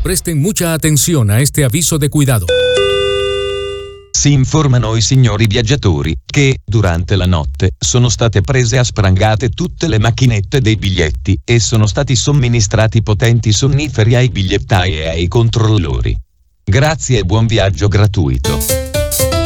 Presten mucha atención a este aviso de cuidado. Si informano i signori viaggiatori che, durante la notte, sono state prese a sprangate tutte le macchinette dei biglietti e sono stati somministrati potenti sonniferi ai bigliettai e ai controllori. Grazie e buon viaggio gratuito.